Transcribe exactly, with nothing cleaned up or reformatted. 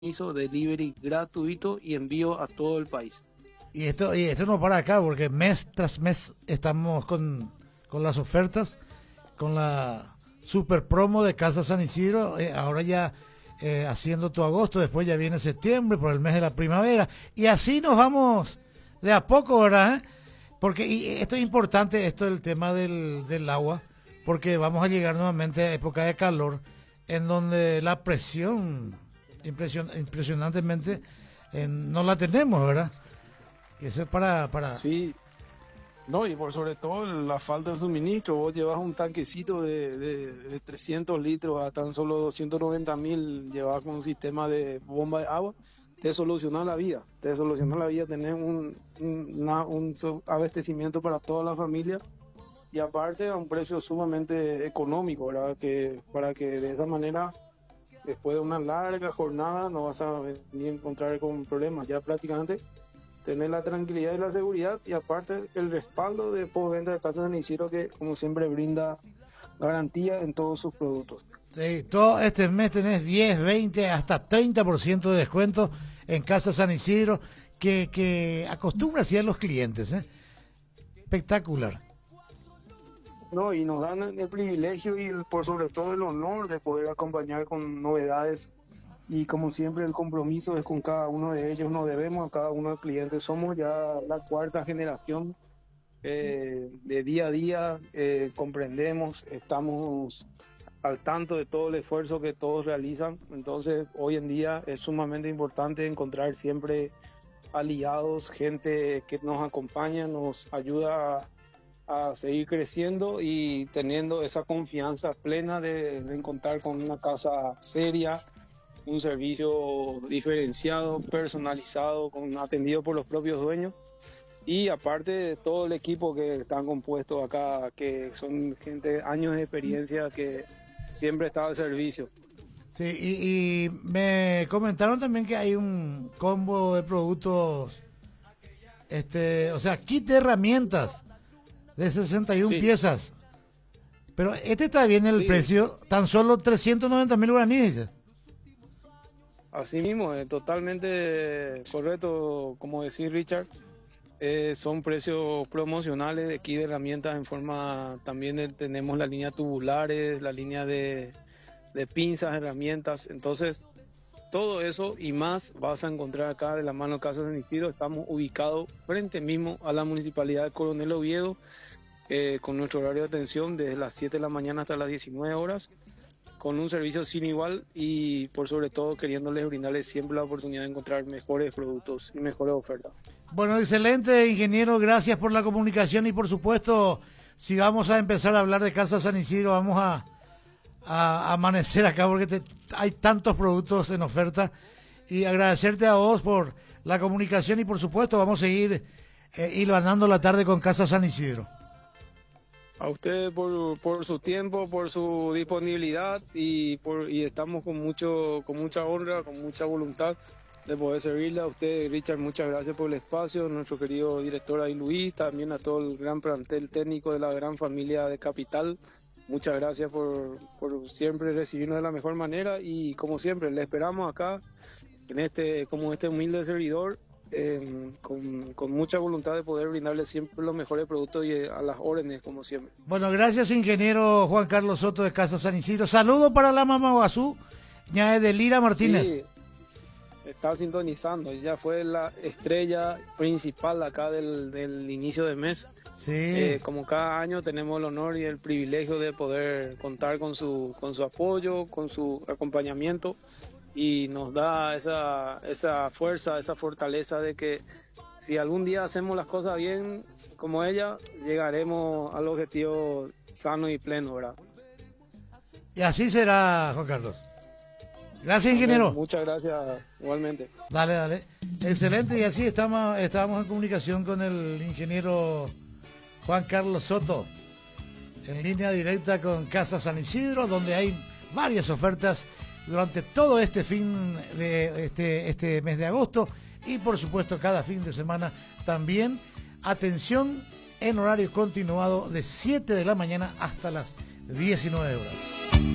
hizo delivery gratuito y envío a todo el país. Y esto, y esto no para acá, porque mes tras mes estamos con, con las ofertas, con la super promo de Casa San Isidro, eh, ahora ya eh, haciendo tu agosto, después ya viene septiembre, por el mes de la primavera, y así nos vamos de a poco, ¿verdad? ¿Eh? Porque y esto es importante, esto del tema del, del agua, porque vamos a llegar nuevamente a época de calor, en donde la presión impresion, impresionantemente eh, no la tenemos, ¿verdad? Y eso es para, para... Sí, no, y por sobre todo la falta de suministro. Vos llevas un tanquecito de, de, de trescientos litros a tan solo doscientos noventa mil, llevas con un sistema de bomba de agua, te soluciona la vida, te soluciona la vida, tenés un, un, una, un abastecimiento para toda la familia y aparte a un precio sumamente económico, ¿verdad? Que, para que de esa manera, después de una larga jornada, no vas a venir a encontrar con problemas, ya prácticamente tener la tranquilidad y la seguridad y aparte el respaldo de postventa de Casa San Isidro que como siempre brinda garantía en todos sus productos. Sí, todo este mes tenés diez, veinte, hasta treinta por ciento de descuento en Casa San Isidro que, que acostumbra así a los clientes, ¿eh? Espectacular. No, y nos dan el privilegio y el, por sobre todo el honor de poder acompañar con novedades. Y como siempre el compromiso es con cada uno de ellos, nos debemos a cada uno de los clientes. Somos ya la cuarta generación, eh, de día a día eh, comprendemos, estamos al tanto de todo el esfuerzo que todos realizan. Entonces hoy en día es sumamente importante encontrar siempre aliados, gente que nos acompaña, nos ayuda a, a seguir creciendo y teniendo esa confianza plena de, de encontrar con una casa seria, un servicio diferenciado, personalizado, con, atendido por los propios dueños y aparte de todo el equipo que están compuestos acá, que son gente, años de experiencia que siempre está al servicio. Sí, y, y me comentaron también que hay un combo de productos, este, o sea, kit de herramientas de sesenta y una sí. piezas, pero este está bien el sí. precio, tan solo trescientos noventa mil guaraníes. Así mismo, es totalmente correcto, como decía Richard, eh, son precios promocionales de aquí de herramientas en forma, también de, tenemos la línea tubulares, la línea de, de pinzas, herramientas, entonces todo eso y más vas a encontrar acá de la mano de Casa San Isidro. Estamos ubicados frente mismo a la Municipalidad de Coronel Oviedo, eh, con nuestro horario de atención desde las siete de la mañana hasta las diecinueve horas. Con un servicio sin igual y por sobre todo queriéndoles brindarles siempre la oportunidad de encontrar mejores productos y mejores ofertas. Bueno, excelente, ingeniero, gracias por la comunicación y por supuesto, si vamos a empezar a hablar de Casa San Isidro, vamos a, a, a amanecer acá porque te, hay tantos productos en oferta y agradecerte a vos por la comunicación y por supuesto vamos a seguir eh, hilvanando la tarde con Casa San Isidro. A ustedes por, por su tiempo, por su disponibilidad y por y estamos con mucho con mucha honra, con mucha voluntad de poder servirle a ustedes. Richard, muchas gracias por el espacio, nuestro querido director ahí Luis, también a todo el gran plantel técnico de la gran familia de Capital. Muchas gracias por, por siempre recibirnos de la mejor manera y como siempre, le esperamos acá en este como este humilde servidor. Eh, con, con mucha voluntad de poder brindarle siempre los mejores productos y a las órdenes como siempre. Bueno, gracias ingeniero Juan Carlos Soto de Casa San Isidro. Saludos para la mamá Guazú, ña de Lira Martínez. Sí, está sintonizando, ella fue la estrella principal acá del, del inicio de mes. Sí. Eh, como cada año tenemos el honor y el privilegio de poder contar con su, con su apoyo, con su acompañamiento. Y nos da esa, esa fuerza, esa fortaleza de que si algún día hacemos las cosas bien como ella, llegaremos al objetivo sano y pleno, ¿verdad? Y así será, Juan Carlos. Gracias, ingeniero. Muchas gracias, igualmente. Dale, dale. Excelente, y así estamos, estábamos en comunicación con el ingeniero Juan Carlos Soto, en línea directa con Casa San Isidro, donde hay varias ofertas durante todo este fin de este, este mes de agosto y por supuesto cada fin de semana también. Atención en horario continuado de siete de la mañana hasta las diecinueve horas.